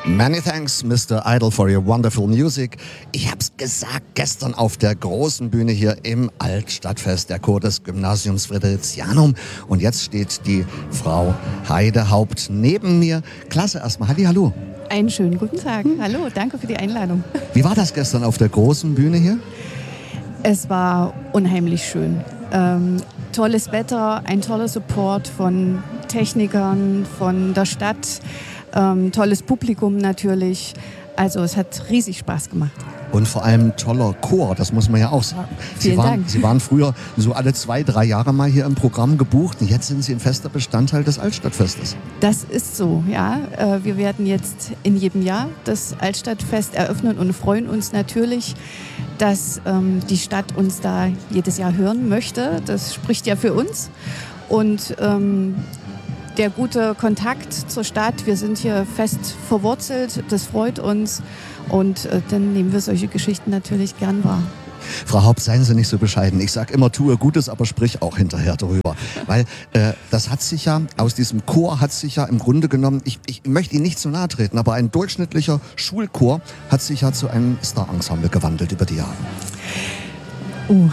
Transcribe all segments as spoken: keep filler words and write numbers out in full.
Many thanks, Mister Idol, for your wonderful music. Ich hab's gesagt, gestern auf der großen Bühne hier im Altstadtfest, der Chor des Gymnasiums Fridericianum. Und jetzt steht die Frau Heide Haupt neben mir. Klasse erstmal. Hallihallo. Einen schönen guten Tag. Hm. Hallo, danke für die Einladung. Wie war das gestern auf der großen Bühne hier? Es war unheimlich schön. Ähm, tolles Wetter, ein toller Support von Technikern, von der Stadt. Ähm, tolles Publikum natürlich. Also es hat riesig Spaß gemacht. Und vor allem toller Chor, das muss man ja auch sagen. Vielen Sie waren, Dank. Sie waren früher so alle zwei, drei Jahre mal hier im Programm gebucht und jetzt sind Sie ein fester Bestandteil des Altstadtfestes. Das ist so, ja. Äh, wir werden jetzt in jedem Jahr das Altstadtfest eröffnen und freuen uns natürlich, dass ähm, die Stadt uns da jedes Jahr hören möchte. Das spricht ja für uns. Und ähm, der gute Kontakt zur Stadt, wir sind hier fest verwurzelt, das freut uns und äh, dann nehmen wir solche Geschichten natürlich gern wahr. Frau Haupt, seien Sie nicht so bescheiden. Ich sage immer, tue Gutes, aber sprich auch hinterher darüber. Weil äh, das hat sich ja, aus diesem Chor hat sich ja im Grunde genommen, ich, ich möchte Ihnen nicht zu nahe treten, aber ein durchschnittlicher Schulchor hat sich ja zu einem Star-Ensemble gewandelt über die Jahre. Uh.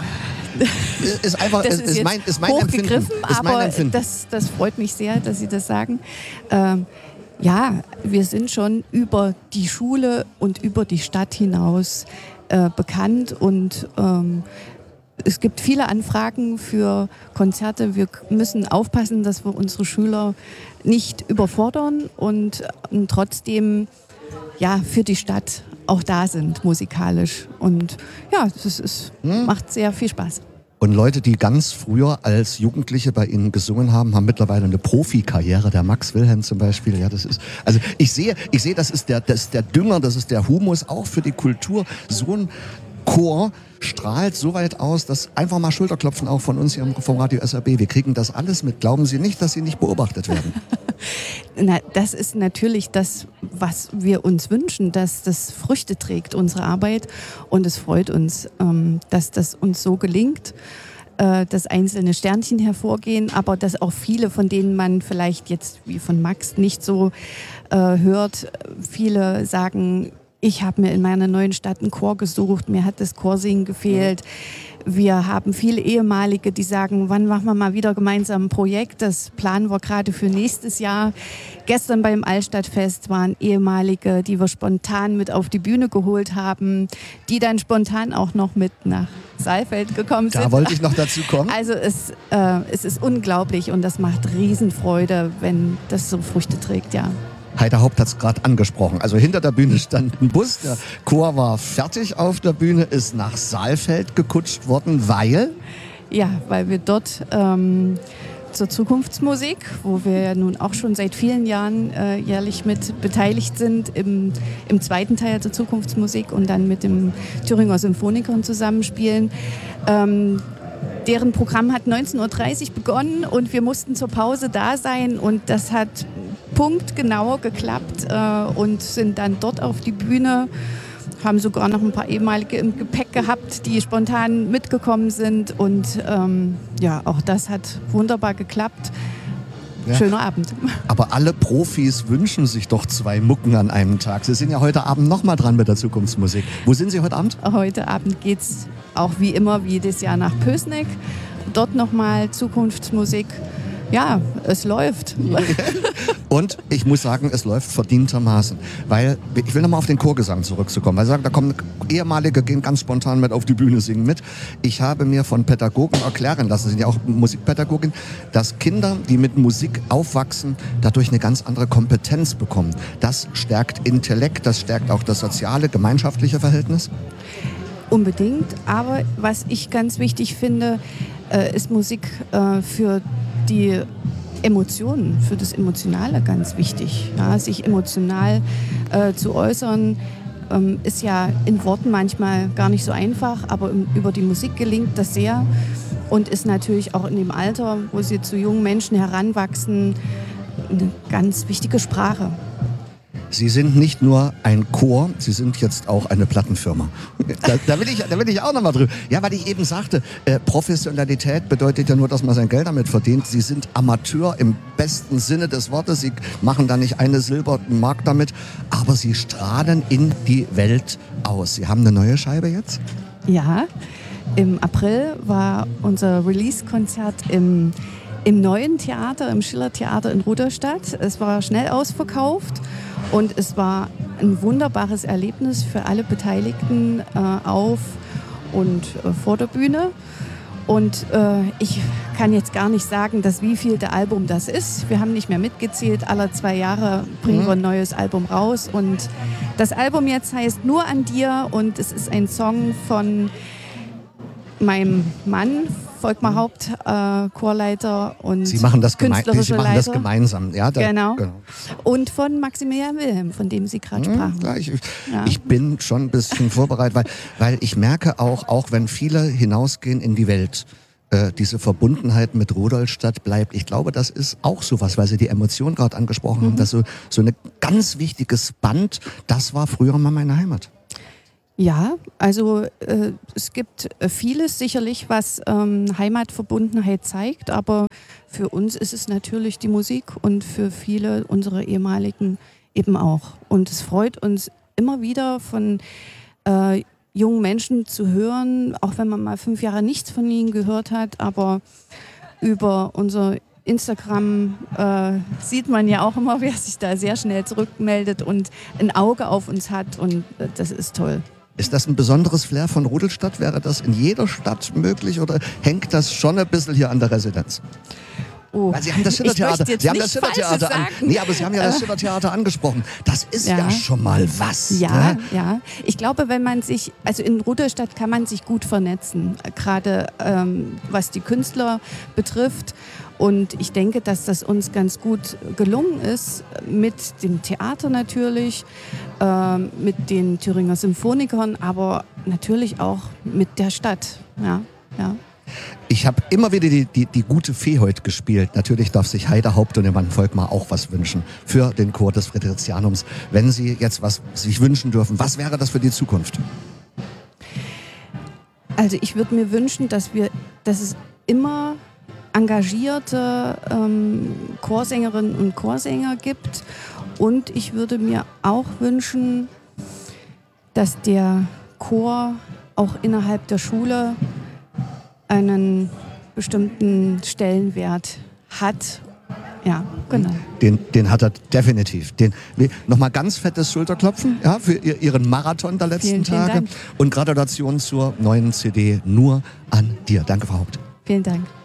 Ist einfach, das ist, ist, ist jetzt mein, ist mein hochgegriffen, Empfinden. Ist mein aber Empfinden. das, das freut mich sehr, dass Sie das sagen. Ähm, ja, wir sind schon über die Schule und über die Stadt hinaus äh, bekannt und ähm, es gibt viele Anfragen für Konzerte. Wir müssen aufpassen, dass wir unsere Schüler nicht überfordern und, und trotzdem ja, für die Stadt auch da sind, musikalisch. Und ja, das ist, hm. macht sehr viel Spaß. Und Leute, die ganz früher als Jugendliche bei Ihnen gesungen haben, haben mittlerweile eine Profikarriere. Der Max Wilhelm zum Beispiel. Ja, das ist, also ich sehe, ich sehe, das ist der, das ist der Dünger, das ist der Humus auch für die Kultur. So ein Chor strahlt so weit aus, dass einfach mal Schulterklopfen auch von uns hier vom Radio S R B. Wir kriegen das alles mit. Glauben Sie nicht, dass Sie nicht beobachtet werden? Na, das ist natürlich das, was wir uns wünschen, dass das Früchte trägt, unsere Arbeit. Und es freut uns, ähm, dass das uns so gelingt, äh, dass einzelne Sternchen hervorgehen, aber dass auch viele, von denen man vielleicht jetzt wie von Max nicht so äh, hört, viele sagen, ich habe mir in meiner neuen Stadt einen Chor gesucht, mir hat das Chorsingen gefehlt. Wir haben viele Ehemalige, die sagen, wann machen wir mal wieder gemeinsam ein Projekt? Das planen wir gerade für nächstes Jahr. Gestern beim Altstadtfest waren Ehemalige, die wir spontan mit auf die Bühne geholt haben, die dann spontan auch noch mit nach Saalfeld gekommen sind. Da wollte ich noch dazu kommen. Also es, äh, es ist unglaublich und das macht Riesenfreude, wenn das so Früchte trägt, ja. Heide Haupt hat es gerade angesprochen. Also hinter der Bühne stand ein Bus, der Chor war fertig auf der Bühne, ist nach Saalfeld gekutscht worden, weil? Ja, weil wir dort ähm, zur Zukunftsmusik, wo wir ja nun auch schon seit vielen Jahren äh, jährlich mit beteiligt sind, im, im zweiten Teil der Zukunftsmusik und dann mit dem Thüringer Symphonikern zusammenspielen. Ähm, Deren Programm hat neunzehn Uhr dreißig begonnen und wir mussten zur Pause da sein und das hat punktgenau geklappt äh, und sind dann dort auf die Bühne, haben sogar noch ein paar ehemalige im Gepäck gehabt, die spontan mitgekommen sind und ähm, ja, auch das hat wunderbar geklappt. Ja. Schöner Abend. Aber alle Profis wünschen sich doch zwei Mucken an einem Tag. Sie sind ja heute Abend noch mal dran mit der Zukunftsmusik. Wo sind Sie heute Abend? Heute Abend geht es auch wie immer, wie jedes Jahr nach Pößneck. Dort nochmal Zukunftsmusik. Ja, es läuft. Und ich muss sagen, es läuft verdientermaßen. Weil, ich will nochmal auf den Chorgesang zurückzukommen. Weil Sie sagen, da kommen ehemalige, gehen ganz spontan mit auf die Bühne, singen mit. Ich habe mir von Pädagogen erklären lassen, Sie sind ja auch Musikpädagogin, dass Kinder, die mit Musik aufwachsen, dadurch eine ganz andere Kompetenz bekommen. Das stärkt Intellekt, das stärkt auch das soziale, gemeinschaftliche Verhältnis. Unbedingt. Aber was ich ganz wichtig finde, äh, ist Musik äh, für die Emotionen, für das Emotionale ganz wichtig. Ja, sich emotional äh, zu äußern, ähm, ist ja in Worten manchmal gar nicht so einfach, aber im, über die Musik gelingt das sehr und ist natürlich auch in dem Alter, wo sie zu jungen Menschen heranwachsen, eine ganz wichtige Sprache. Sie sind nicht nur ein Chor, Sie sind jetzt auch eine Plattenfirma. Da, da, will, ich, da will ich auch nochmal drüber. Ja, weil ich eben sagte, äh, Professionalität bedeutet ja nur, dass man sein Geld damit verdient. Sie sind Amateur im besten Sinne des Wortes. Sie machen da nicht eine silbernen Mark damit, aber Sie strahlen in die Welt aus. Sie haben eine neue Scheibe jetzt? Ja, im April war unser Release-Konzert im, im neuen Theater, im Schiller-Theater in Rudolstadt. Es war schnell ausverkauft. Und es war ein wunderbares Erlebnis für alle Beteiligten äh, auf und äh, vor der Bühne. Und äh, ich kann jetzt gar nicht sagen, dass wie viel der Album das ist. Wir haben nicht mehr mitgezählt. Alle zwei Jahre bringen wir ein neues Album raus. Und das Album jetzt heißt Nur an dir. Und es ist ein Song von meinem Mann, Volkmar Haupt, äh, Chorleiter und Sie machen das, geme Sie machen das Leiter. gemeinsam. Ja, da, genau. genau. Und von Maximilian Wilhelm, von dem Sie gerade hm, sprachen. klar, ich, Ja. ich bin schon ein bisschen vorbereitet, weil, weil ich merke auch, auch wenn viele hinausgehen in die Welt, äh, diese Verbundenheit mit Rudolstadt bleibt. Ich glaube, das ist auch sowas, weil Sie die Emotion gerade angesprochen Mhm. haben, dass so, so ein ganz wichtiges Band, das war früher mal meine Heimat. Ja, also äh, es gibt äh, vieles sicherlich, was ähm, Heimatverbundenheit zeigt, aber für uns ist es natürlich die Musik und für viele unserer ehemaligen eben auch. Und es freut uns immer wieder von äh, jungen Menschen zu hören, auch wenn man mal fünf Jahre nichts von ihnen gehört hat, aber über unser Instagram äh, sieht man ja auch immer, wer sich da sehr schnell zurückmeldet und ein Auge auf uns hat und äh, das ist toll. Ist das ein besonderes Flair von Rudolstadt? Wäre das in jeder Stadt möglich oder hängt das schon ein bisschen hier an der Residenz? Oh, Weil Sie haben das ich möchte Schillertheater, jetzt Sie haben nicht das Schillertheater an, Falsches sagen. nee, aber Sie haben ja das Äh. Schillertheater angesprochen. Das ist ja, Ja. schon mal was. Ja, Ne? ja. Ich glaube, wenn man sich, also in Rudolstadt kann man sich gut vernetzen, gerade ähm, was die Künstler betrifft. Und ich denke, dass das uns ganz gut gelungen ist, mit dem Theater natürlich, ähm, mit den Thüringer Symphonikern, aber natürlich auch mit der Stadt. Ja, ja. Ich habe immer wieder die, die, die gute Fee heute gespielt. Natürlich darf sich Heide Haupt und ihr Mann Volkmar auch was wünschen für den Chor des Fridericianums. Wenn Sie jetzt was sich wünschen dürfen, was wäre das für die Zukunft? Also ich würde mir wünschen, dass wir, dass es immer engagierte ähm, Chorsängerinnen und Chorsänger gibt. Und ich würde mir auch wünschen, dass der Chor auch innerhalb der Schule einen bestimmten Stellenwert hat. Ja, genau. Den, den hat er definitiv. Den, nee, Nochmal ganz fettes Schulterklopfen, ja, für ihr, Ihren Marathon der letzten Vielen, vielen Tage. Dank. Und Gratulation zur neuen C D Nur an dir. Danke, Frau Haupt. Vielen Dank.